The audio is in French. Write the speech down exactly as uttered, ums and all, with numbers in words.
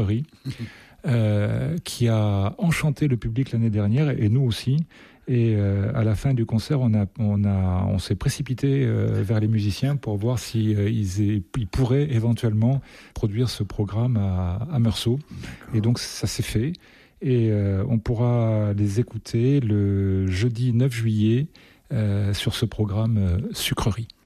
euh, qui a enchanté le public l'année dernière et nous aussi. Et euh, à la fin du concert, on, a, on, a, on s'est précipité euh, vers les musiciens pour voir si euh, ils, aient, ils pourraient éventuellement produire ce programme à, à Meursault. D'accord. Et donc ça s'est fait. Et euh, on pourra les écouter le jeudi neuf juillet euh, sur ce programme euh, Sucrerie.